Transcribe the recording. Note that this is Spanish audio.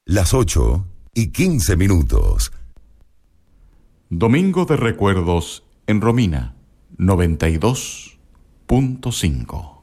Las 8:15. Domingo de Recuerdos en Romina 92.5.